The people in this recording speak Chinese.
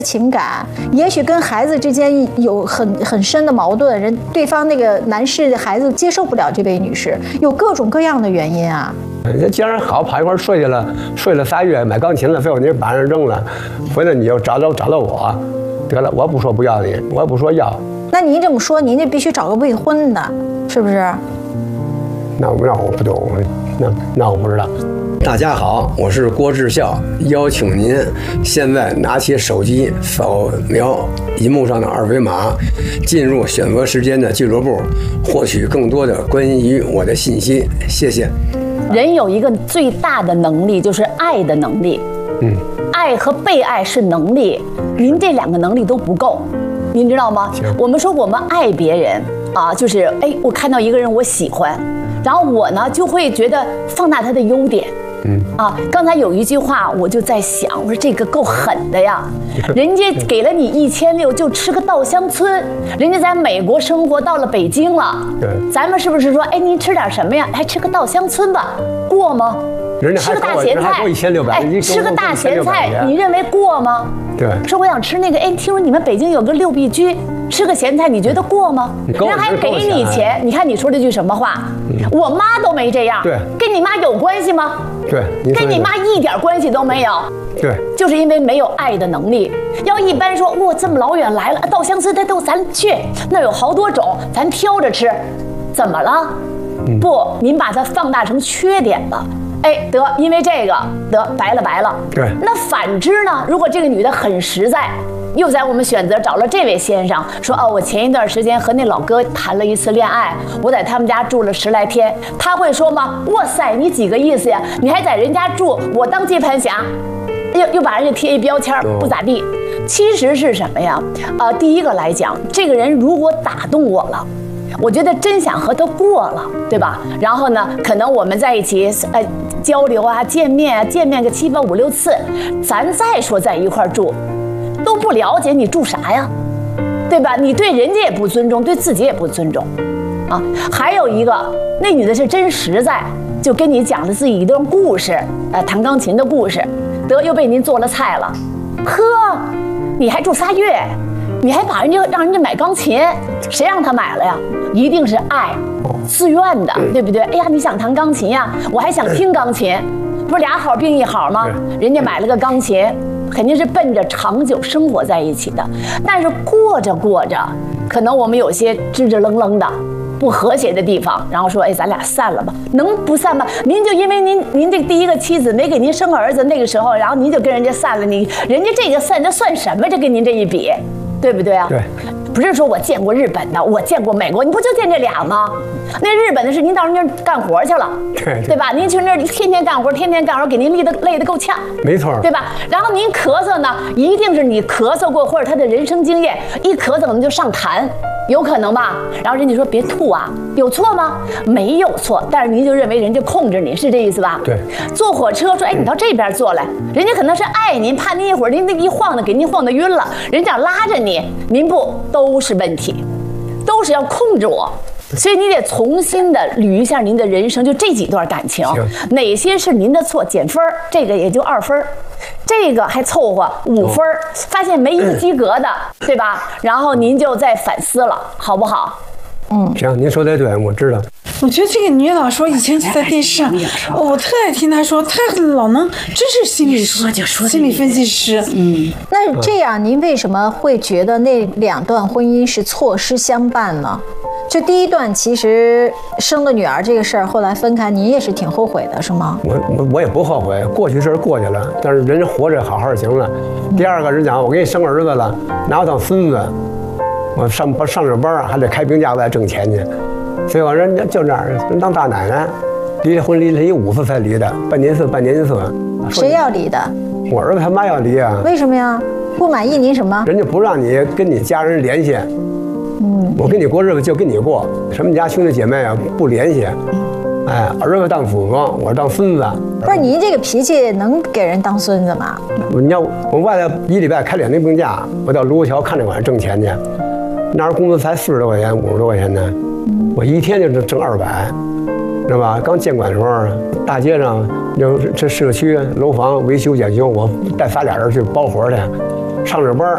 情感，也许跟孩子之间有很深的矛盾，对方那个男士的孩子接受不了这位女士，有各种各样的原因啊。 既然好跑一块睡去了，睡了3月，买钢琴了，最后你把人扔了，回来你又找到我，得了，我不说不要你，我也不说要。 那您这么说，您这必须找个未婚的，是不是？ 那我不懂，那我不知道。大家好，我是郭志孝，邀请您现在拿起手机扫描荧幕上的2维码，进入选择时间的俱乐部，获取更多的关于我的信息。谢谢。 人有一个最大的能力，就是爱的能力。爱和被爱是能力，您这2个能力都不够，您知道吗？我们说我们爱别人啊，就是我看到一个人我喜欢，然后我呢就会觉得放大他的优点。刚才有一句话我就在想，我说这个够狠的呀，人家给了你1600就吃个稻香村，人家在美国生活到了北京了，咱们是不是说您吃点什么呀？还吃个稻香村吧，过吗？ 人家吃个大咸菜 ，1600， 吃个大咸菜，你认为过吗？ 对， 说我想吃那个，听说你们北京有个6必居，吃个咸菜，你觉得过吗？人还给你钱，你看你说这句什么话？我妈都没这样， 对， 跟你妈有关系吗？ 对， 跟你妈一点关系都没有。 对， 就是因为没有爱的能力。要一般说，哇，这么老远来了，稻香村咱去，那有好多种，咱挑着吃，怎么了？不，您把它放大成缺点了。得，因为这个得白了。 对， 那反之呢？如果这个女的很实在，又在我们选择找了这位先生，说我前一段时间和那老哥谈了一次恋爱，我在他们家住了10来天，他会说吗？哇塞，你几个意思呀？你还在人家住，我当接盘侠，又把人家贴一标签，不咋地。其实是什么呀？第一个来讲，这个人如果打动我了。我觉得真想和他过了，对吧？然后呢，可能我们在一起交流啊，见面个7、8、5、6次，咱再说在一块住，都不了解你住啥呀，对吧？你对人家也不尊重，对自己也不尊重，啊。还有一个，那女的是真实在，就跟你讲了自己一段故事，弹钢琴的故事，得又被您做了菜了，呵，你还住仨月。你还让人家买钢琴，谁让他买了呀？一定是爱，自愿的，对不对？哎呀，你想弹钢琴呀？我还想听钢琴，不是俩好并一好吗？人家买了个钢琴，肯定是奔着长久生活在一起的。但是过着，可能我们有些支支棱棱的、不和谐的地方，然后说，咱俩散了吧？能不散吗？您就因为您这第一个妻子没给您生儿子，那个时候，然后您就跟人家散了，人家这个散，这算什么？这跟您这一比。对不对啊？ 对， 不是说我见过日本的，我见过美国，你不就见这俩吗？那日本的是您到人家干活去了，对吧？您去那儿天天干活，给您累得够呛， 没错， 对吧？然后您咳嗽呢，一定是你咳嗽过或者他的人生经验，一咳嗽可能就上痰。有可能吧？然后人家说别吐啊，有错吗？没有错，但是您就认为人家控制你，是这意思吧？ 对。 坐火车说，你到这边坐来，人家可能是爱您，怕您一会儿您那一晃的给您晃得晕了，人家拉着你，您不都是问题，都是要控制我。所以你得重新的捋一下您的人生，就这几段感情，哪些是您的错，减分，这个也就2分，这个还凑合5分，发现没一个及格的，对吧？然后您就再反思了，好不好？ 行，您说的对，我知道。 我觉得这个女老说以前在电视上，我特爱听她说，她老能真是心理分析师。 那这样您为什么会觉得那2段婚姻是错失相伴呢？就第一段其实生了女儿这个事儿，后来分开，您也是挺后悔的，是吗？ 我也不后悔，过去事儿过去了，但是人家活着好好行了。第二个人讲，我给你生儿子了，拿我当孙子，我上着班还得开病假外挣钱去，所以我人家就这样，人当大奶奶，离了婚离了5次才离的，半年次。 谁要离的？ 我儿子他妈要离啊。 为什么呀？不满意您什么？ 人家不让你跟你家人联系。我跟你过日子就跟你过，什么家兄弟姐妹啊不联系，儿子当祖宗，我当孙子。 不是您这个脾气能给人当孙子吗？ 你要我外头1礼拜开2天病假，我到卢沟桥看着馆挣钱去，那时候工资才40多块钱50多块钱呢，我一天就挣200，知道吧？刚建馆的时候，大街上这社区楼房维修检修，我带仨俩人去包活去，上着班